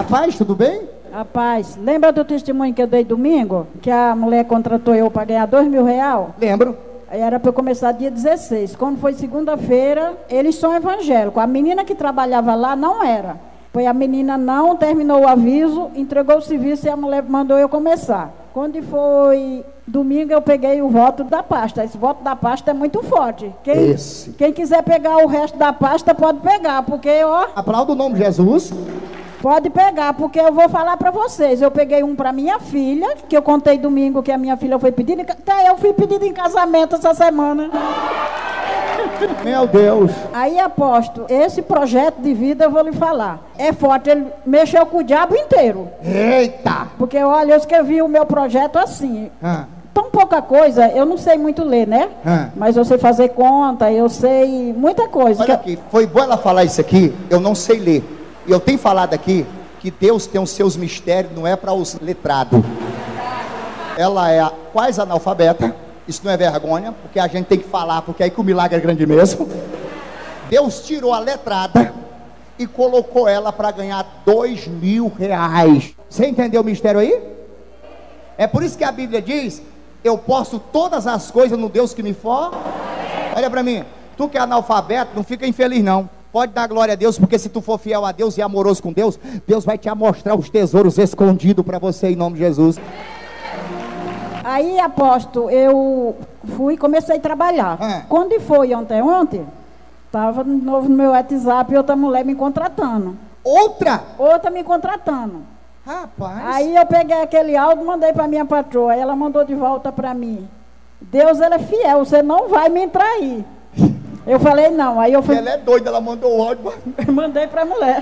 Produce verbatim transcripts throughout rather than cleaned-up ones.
paz, tudo bem? Rapaz, lembra do testemunho que eu dei domingo? Que a mulher contratou eu para ganhar dois mil reais? Lembro. Aí era para eu começar dia dezesseis. Quando foi segunda-feira, eles são evangélicos. A menina que trabalhava lá não era. Foi a menina não, terminou o aviso, entregou o serviço e a mulher mandou eu começar. Quando foi domingo, eu peguei o voto da pasta. Esse voto da pasta é muito forte. Quem, Esse. quem quiser pegar o resto da pasta, pode pegar, porque, ó... Aplauda o nome de Jesus. Pode pegar, porque eu vou falar para vocês. Eu peguei um para minha filha, que eu contei domingo que a minha filha foi pedida. Até eu fui pedida em casamento essa semana. Meu Deus. Aí, aposto, esse projeto de vida eu vou lhe falar. É forte, ele mexeu com o diabo inteiro. Eita. Porque, olha, eu escrevi o meu projeto assim. Ah. Tão pouca coisa, eu não sei muito ler, né? Ah. Mas eu sei fazer conta, eu sei muita coisa. Olha que... aqui, foi bom ela falar isso aqui, eu não sei ler. E eu tenho falado aqui que Deus tem os seus mistérios, não é para os letrados. Ela é a, quase analfabeta, isso não é vergonha, porque a gente tem que falar, porque aí que o milagre é grande mesmo. Deus tirou a letrada e colocou ela para ganhar dois mil reais. Você entendeu o mistério aí? É por isso que a Bíblia diz, eu posso todas as coisas no Deus que me for. Olha para mim, tu que é analfabeto, não fica infeliz não. Pode dar glória a Deus, porque se tu for fiel a Deus e amoroso com Deus, Deus vai te mostrar os tesouros escondidos para você em nome de Jesus. Aí, aposto, eu fui e comecei a trabalhar. Ah. Quando foi ontem, ontem, estava de novo no meu WhatsApp outra mulher me contratando. Outra? Outra me contratando. Rapaz. Aí eu peguei aquele áudio e mandei para minha patroa. Aí ela mandou de volta para mim. Deus, ele é fiel, você não vai me trair. Eu falei não, aí eu fui... Ela é doida, ela mandou o áudio. Eu mandei pra mulher.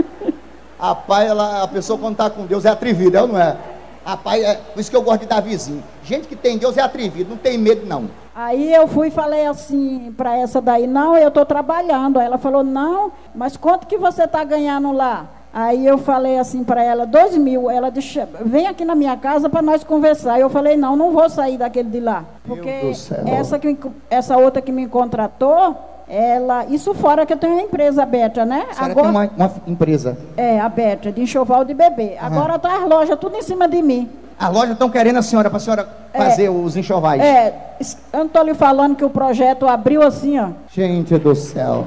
Rapaz, ela, a pessoa quando tá com Deus é atrevida, é ou não é? Rapaz, é por isso que eu gosto de dar vizinho. Gente que tem Deus é atrevido, não tem medo não. Aí eu fui e falei assim pra essa daí, não, eu tô trabalhando. Aí ela falou, não, mas quanto que você tá ganhando lá? Aí eu falei assim para ela, dois mil. Ela disse, vem aqui na minha casa para nós conversar. Eu falei, não, não vou sair daquele de lá. Porque essa, que, essa outra que me contratou, ela, isso fora que eu tenho uma empresa aberta, né? A Agora tem uma, uma empresa. É, aberta, de enxoval de bebê. Aham. Agora tá as lojas tudo em cima de mim. As lojas estão querendo a senhora, para a senhora fazer É. os enxovais. É, eu não tô lhe falando que o projeto abriu assim, ó. Gente do céu.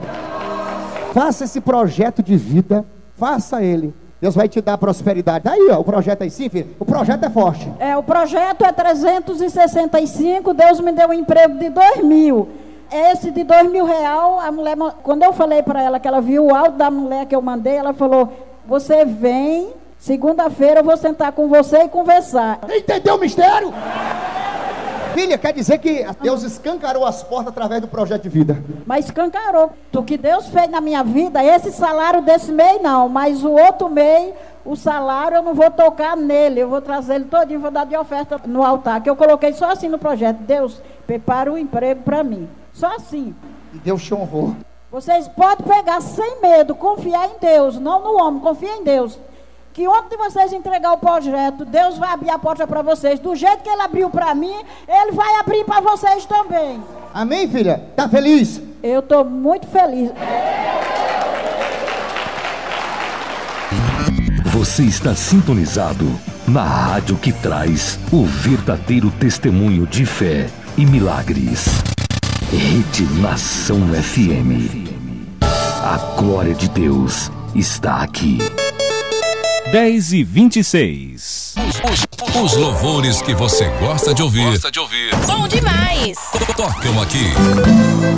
Faça esse projeto de vida. Faça ele. Deus vai te dar prosperidade. Aí, ó, o projeto aí sim, filho. O projeto é forte. É, o projeto é trezentos e sessenta e cinco, Deus me deu um emprego de dois mil. Esse de dois mil real, a mulher, quando eu falei para ela que ela viu o áudio da mulher que eu mandei, ela falou, você vem, segunda-feira eu vou sentar com você e conversar. Entendeu o mistério? Filha, quer dizer que Deus escancarou as portas através do projeto de vida. Mas escancarou. O que Deus fez na minha vida, esse salário desse mês não, mas o outro mês, o salário eu não vou tocar nele, eu vou trazer ele todinho, vou dar de oferta no altar, que eu coloquei só assim no projeto. Deus, prepara o emprego para mim. Só assim. E Deus te honrou. Vocês podem pegar sem medo, confiar em Deus, não no homem, confia em Deus. Que ontem de vocês entregar o projeto, Deus vai abrir a porta para vocês. Do jeito que Ele abriu para mim, Ele vai abrir para vocês também. Amém, filha? Tá feliz? Eu estou muito feliz. Você está sintonizado na rádio que traz o verdadeiro testemunho de fé e milagres. Rede Nação F M. A glória de Deus está aqui. dez e vinte e seis. Os, os louvores que você gosta de ouvir. Gosta de ouvir. Bom demais. Tocam aqui.